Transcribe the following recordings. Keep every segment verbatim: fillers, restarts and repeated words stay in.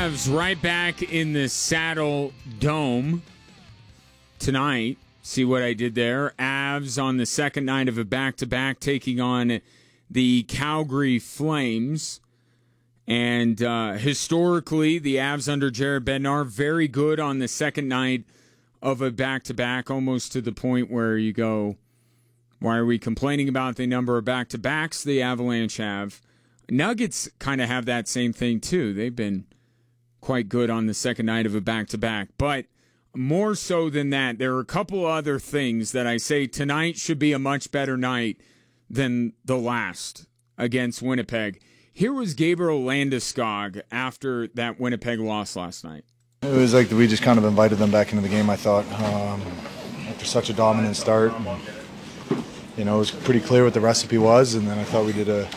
Avs right back in the Saddle Dome tonight. See what I did there? Avs on the second night of a back-to-back taking on the Calgary Flames. And uh, historically, the Avs under Jared Bednar, very good on the second night of a back-to-back, almost to the point where you go, why are we complaining about the number of back-to-backs the Avalanche have? Nuggets kind of have that same thing, too. They've been quite good on the second night of a back-to-back. But more so than that, there are a couple other things that I say tonight should be a much better night than the last against Winnipeg. Here was Gabriel Landeskog after that Winnipeg loss last night. It was like we just kind of invited them back into the game, I thought, um, after such a dominant start. And, you know, it was pretty clear what the recipe was, and then I thought we did a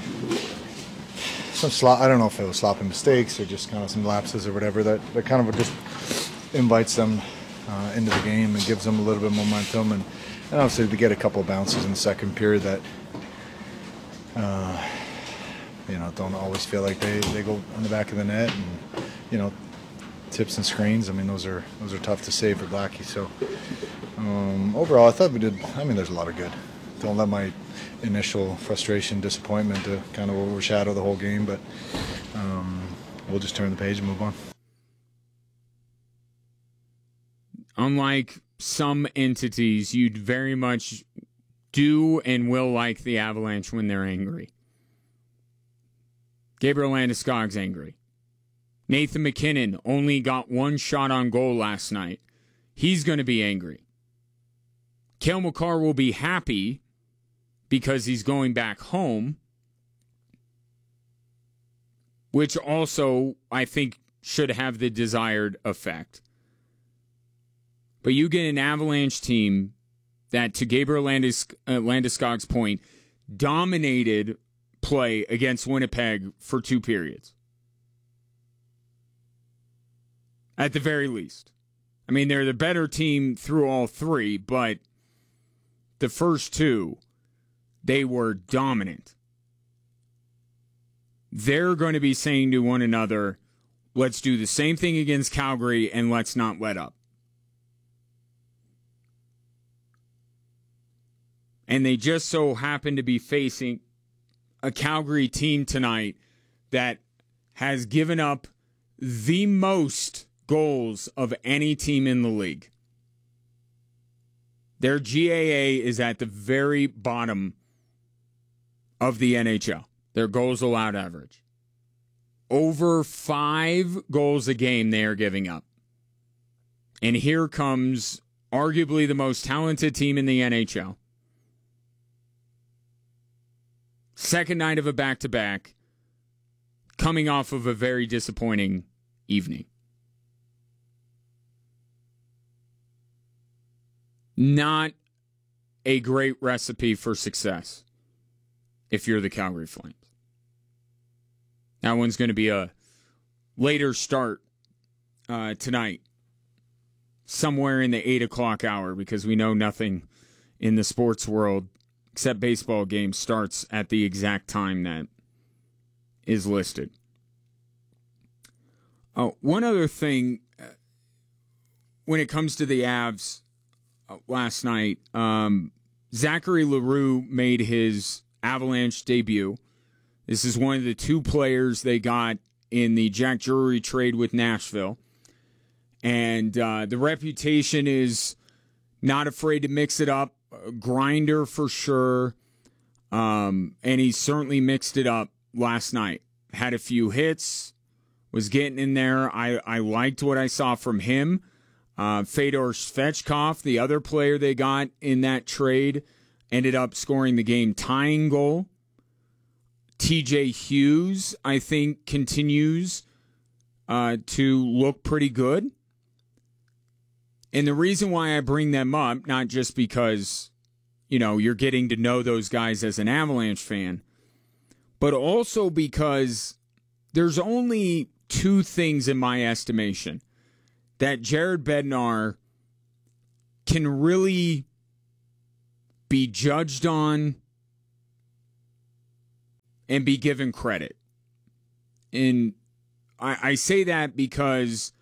some slop. I don't know if it was sloppy mistakes or just kind of some lapses or whatever that, that kind of just invites them uh, into the game and gives them a little bit of momentum. And, and obviously to get a couple of bounces in the second period that, uh, you know, don't always feel like they, they go on the back of the net. And, you know, tips and screens, I mean, those are those are tough to save for Blackie. So um, overall, I thought we did, I mean, there's a lot of good. Don't let my initial frustration, disappointment to kind of overshadow the whole game, but um, we'll just turn the page and move on. Unlike some entities, you'd very much do and will like the Avalanche when they're angry. Gabriel Landeskog's angry. Nathan MacKinnon only got one shot on goal last night. He's going to be angry. Cale Makar will be happy because he's going back home, which also, I think, should have the desired effect. But you get an Avalanche team that, to Gabriel Landes- uh, Landeskog's point, dominated play against Winnipeg for two periods. At the very least. I mean, they're the better team through all three, but the first two, they were dominant. They're going to be saying to one another, let's do the same thing against Calgary and let's not let up. And they just so happen to be facing a Calgary team tonight that has given up the most goals of any team in the league. Their G A A is at the very bottom of the N H L. Their goals allowed average. Over five goals a game they are giving up. And here comes arguably the most talented team in the N H L. Second night of a back-to-back, coming off of a very disappointing evening. Not a great recipe for success if you're the Calgary Flames. That one's going to be a later start uh, tonight, somewhere in the eight o'clock hour, because we know nothing in the sports world except baseball games starts at the exact time that is listed. Oh, one other thing, uh, when it comes to the Avs uh, last night, um, Zachary Leroux made his Avalanche debut. This is one of the two players they got in the Jack Drury trade with Nashville. And uh, the reputation is not afraid to mix it up. A grinder for sure. Um, and he certainly mixed it up last night. Had a few hits. Was getting in there. I, I liked what I saw from him. Uh, Fedor Svechkov, the other player they got in that trade, ended up scoring the game-tying goal. T J Hughes, I think, continues uh, to look pretty good. And the reason why I bring them up, not just because, you know, you're getting to know those guys as an Avalanche fan, but also because there's only two things in my estimation that Jared Bednar can really be judged on and be given credit. And I, I say that because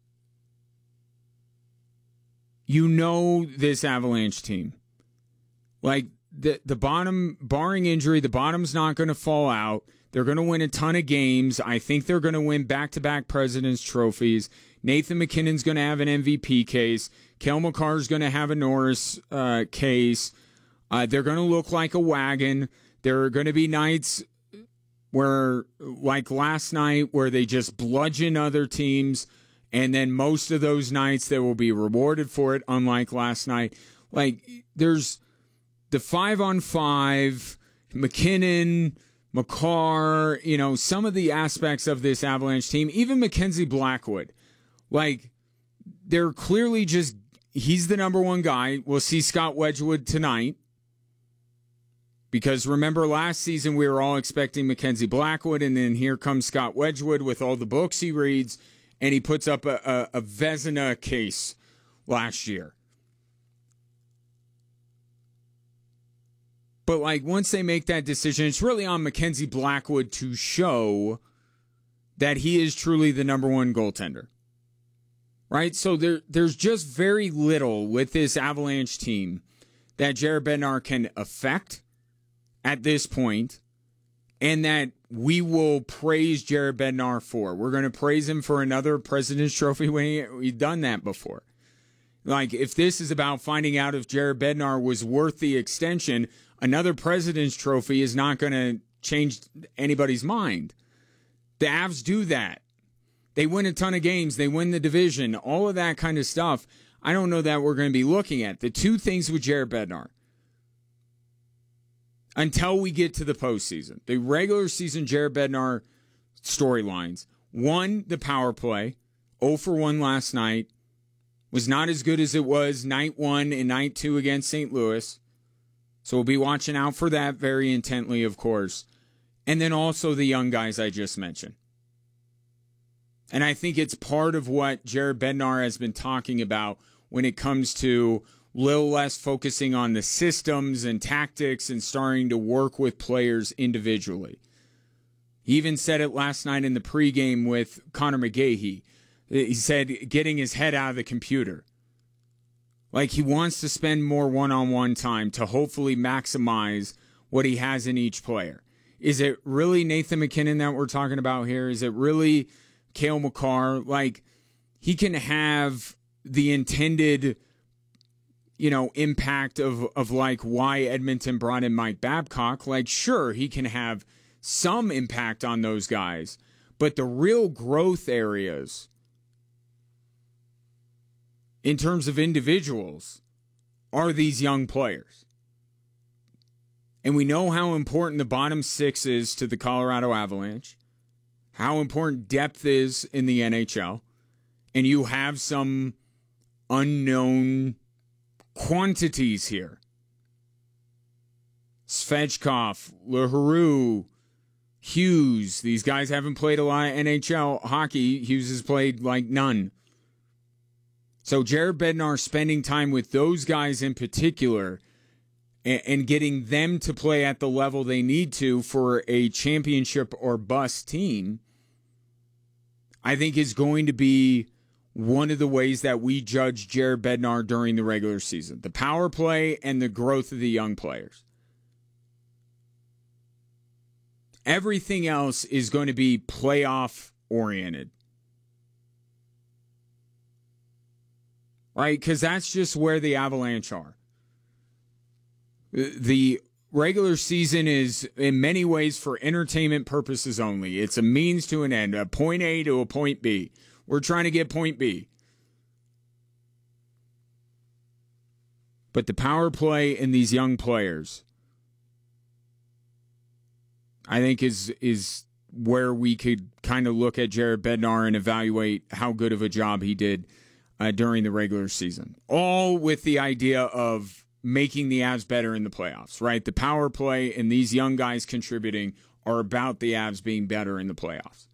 you know this Avalanche team. Like, the, the bottom, barring injury, the bottom's not going to fall out. They're going to win a ton of games. I think they're going to win back-to-back President's trophies. Nathan MacKinnon's going to have an M V P case. Cale Makar's going to have a Norris uh, case. Uh, they're going to look like a wagon. There are going to be nights where, like last night, where they just bludgeon other teams, and then most of those nights they will be rewarded for it, unlike last night. Like, there's the five-on-five, MacKinnon, Makar, you know, some of the aspects of this Avalanche team, even Mackenzie Blackwood, like, they're clearly just, he's the number one guy. We'll see Scott Wedgwood tonight. Because remember last season we were all expecting Mackenzie Blackwood, and then here comes Scott Wedgwood with all the books he reads, and he puts up a, a, a Vezina case last year. But, like, once they make that decision, it's really on Mackenzie Blackwood to show that he is truly the number one goaltender. Right? So there, there's just very little with this Avalanche team that Jared Bednar can affect at this point, and that we will praise Jared Bednar for. We're going to praise him for another President's Trophy when he, we've done that before. Like, if this is about finding out if Jared Bednar was worth the extension, another President's Trophy is not going to change anybody's mind. The Avs do that. They win a ton of games. They win the division. All of that kind of stuff. I don't know that we're going to be looking at. The two things with Jared Bednar, until we get to the postseason, the regular season Jared Bednar storylines. One, the power play. oh for one last night. Was not as good as it was night one and night two against Saint Louis. So we'll be watching out for that very intently, of course. And then also the young guys I just mentioned. And I think it's part of what Jared Bednar has been talking about when it comes to a little less focusing on the systems and tactics and starting to work with players individually. He even said it last night in the pregame with Connor McGahey. He said getting his head out of the computer. Like, he wants to spend more one-on-one time to hopefully maximize what he has in each player. Is it really Nathan MacKinnon that we're talking about here? Is it really Cale Makar? Like, he can have the intended, you know, impact of, of like why Edmonton brought in Mike Babcock. Like, sure, he can have some impact on those guys. But the real growth areas in terms of individuals are these young players. And we know how important the bottom six is to the Colorado Avalanche, how important depth is in the N H L, and you have some unknown quantities here. Svechkov, Leroux, Hughes. These guys haven't played a lot of N H L hockey. Hughes has played like none. So Jared Bednar spending time with those guys in particular and, and getting them to play at the level they need to for a championship or bust team, I think is going to be one of the ways that we judge Jared Bednar during the regular season. The power play and the growth of the young players. Everything else is going to be playoff oriented. Right? Because that's just where the Avalanche are. The regular season is in many ways for entertainment purposes only. It's a means to an end, a point A to a point B. We're trying to get point B. But the power play in these young players, I think, is is where we could kind of look at Jared Bednar and evaluate how good of a job he did uh, during the regular season. All with the idea of making the Avs better in the playoffs, right? The power play and these young guys contributing are about the Avs being better in the playoffs.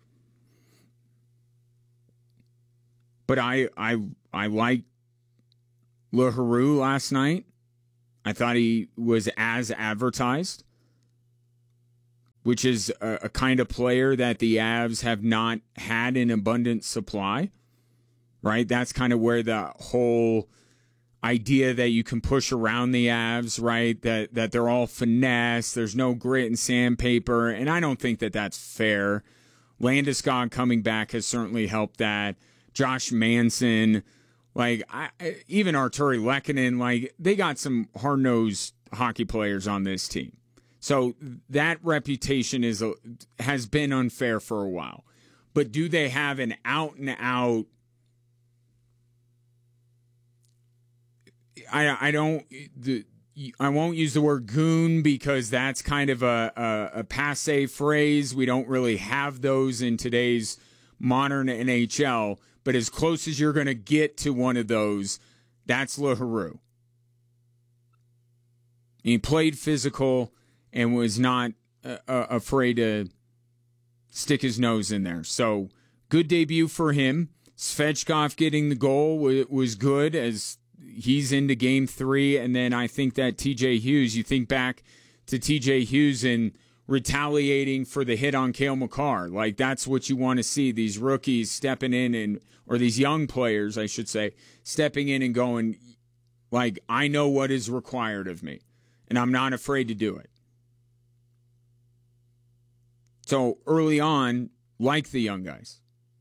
But I I I liked Leroux last night. I thought he was as advertised. which is a, a kind of player that the Avs have not had in abundant supply, right? That's kind of where the whole idea that you can push around the Avs, right? That that they're all finesse. There's no grit and sandpaper, and I don't think that that's fair. Landeskog coming back has certainly helped that. Josh Manson, like I, even Arturi Lehkonen, like they got some hard-nosed hockey players on this team. So that reputation is a, has been unfair for a while. But do they have an out-and-out? I I don't the I won't use the word goon because that's kind of a, a, a passé phrase. We don't really have those in today's modern N H L. But as close as you're going to get to one of those, that's Leroux. He played physical and was not uh, uh, afraid to stick his nose in there. So good debut for him. Svechkov getting the goal w- was good as he's into game three. And then I think that T J Hughes, you think back to T J Hughes and retaliating for the hit on Cale Makar. Like that's what you want to see. These rookies stepping in and, or these young players, I should say, stepping in and going like, I know what is required of me and I'm not afraid to do it. So early on, like the young guys.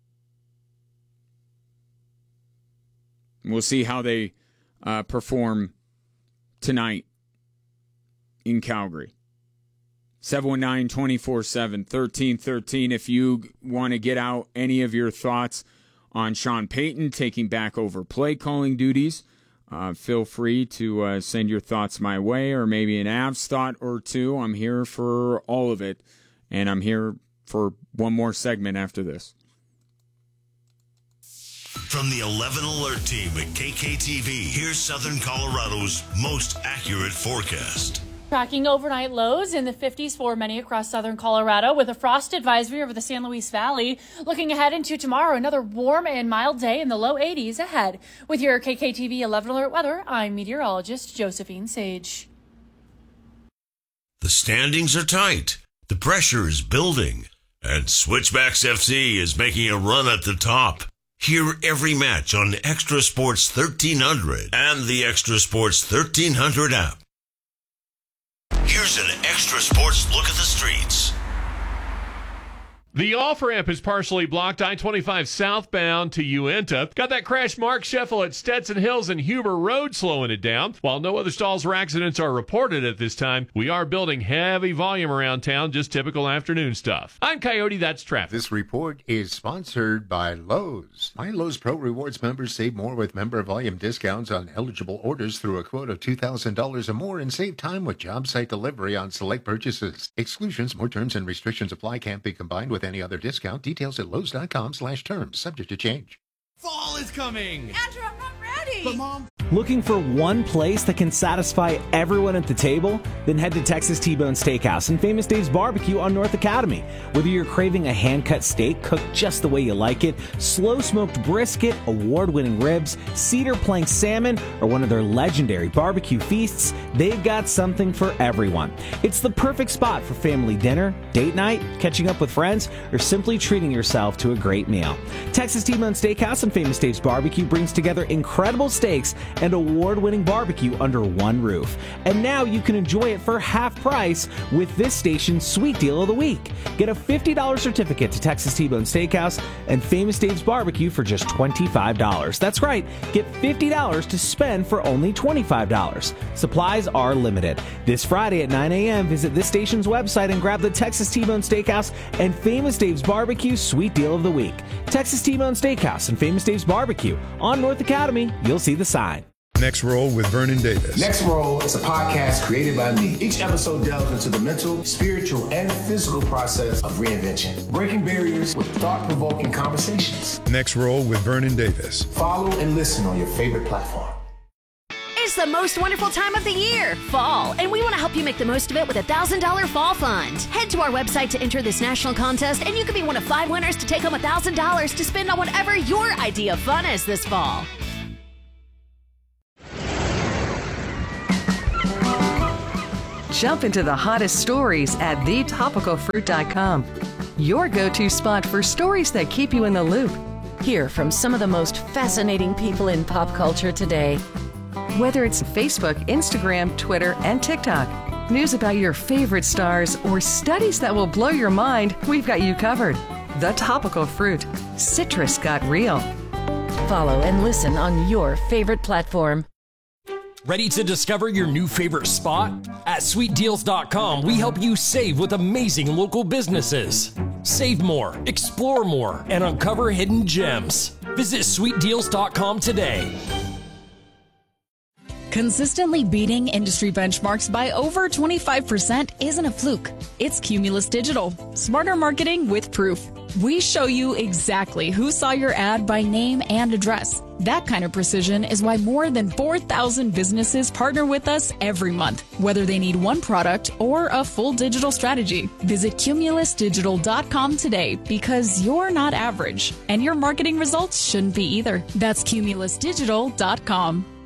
We'll see how they uh, perform tonight in Calgary. seven one nine, two four seven, one three one three. If you want to get out any of your thoughts on Sean Payton taking back over play calling duties, uh, feel free to uh, send your thoughts my way, or maybe an Avs thought or two. I'm here for all of it, and I'm here for one more segment after this. From the eleven Alert team at K K T V, here's Southern Colorado's most accurate forecast. Tracking overnight lows in the fifties for many across southern Colorado with a frost advisory over the San Luis Valley. Looking ahead into tomorrow, another warm and mild day in the low eighties ahead. With your K K T V eleven Alert weather, I'm meteorologist Josephine Sage. The standings are tight. The pressure is building. And Switchbacks F C is making a run at the top. Hear every match on Extra Sports thirteen hundred and the Extra Sports thirteen hundred app. Here's an Extra Sports look at the streets. The off-ramp is partially blocked I twenty-five southbound to Uinta. Got that crash Mark Sheffel at Stetson Hills and Huber Road slowing it down. While no other stalls or accidents are reported at this time, we are building heavy volume around town, just typical afternoon stuff. I'm Coyote, that's traffic. This report is sponsored by Lowe's. My Lowe's Pro Rewards members save more with member volume discounts on eligible orders through a quote of two thousand dollars or more and save time with job site delivery on select purchases. Exclusions, more terms and restrictions apply, can't be combined with any other discount. Details at Lowe's.com slash terms. Subject to change. Fall is coming! Andrew, I'm not ready! But Mom... Looking for one place that can satisfy everyone at the table? Then head to Texas T-Bone Steakhouse and Famous Dave's Barbecue on North Academy. Whether you're craving a hand-cut steak cooked just the way you like it, slow-smoked brisket, award-winning ribs, cedar plank salmon, or one of their legendary barbecue feasts, they've got something for everyone. It's the perfect spot for family dinner, date night, catching up with friends, or simply treating yourself to a great meal. Texas T-Bone Steakhouse and Famous Dave's Barbecue brings together incredible steaks and award-winning barbecue under one roof. And now you can enjoy it for half price with this station's sweet deal of the week. Get a fifty dollars certificate to Texas T-Bone Steakhouse and Famous Dave's Barbecue for just twenty-five dollars. That's right, get fifty dollars to spend for only twenty-five dollars. Supplies are limited. This Friday at nine a.m., visit this station's website and grab the Texas T-Bone Steakhouse and Famous Dave's Barbecue sweet deal of the week. Texas T-Bone Steakhouse and Famous Dave's Barbecue on North Academy. You'll see the sign. Next Roll with Vernon Davis. Next Roll is a podcast created by me. Each episode delves into the mental, spiritual, and physical process of reinvention, breaking barriers with thought-provoking conversations. Next Roll with Vernon Davis. Follow and listen on your favorite platform. It's the most wonderful time of the year, fall, and we want to help you make the most of it with a one thousand dollars Fall Fund. Head to our website to enter this national contest, and you could be one of five winners to take home one thousand dollars to spend on whatever your idea of fun is this fall. Jump into the hottest stories at the topical fruit dot com. Your go-to spot for stories that keep you in the loop. Hear from some of the most fascinating people in pop culture today. Whether it's Facebook, Instagram, Twitter, and TikTok, news about your favorite stars, or studies that will blow your mind, we've got you covered. The Topical Fruit. Citrus got real. Follow and listen on your favorite platform. Ready to discover your new favorite spot? At sweet deals dot com, we help you save with amazing local businesses. Save more, explore more, and uncover hidden gems. Visit sweet deals dot com today. Consistently beating industry benchmarks by over twenty-five percent isn't a fluke. It's Cumulus Digital. Smarter marketing with proof. We show you exactly who saw your ad by name and address. That kind of precision is why more than four thousand businesses partner with us every month, whether they need one product or a full digital strategy. Visit cumulus digital dot com today, because you're not average, and your marketing results shouldn't be either. That's cumulus digital dot com.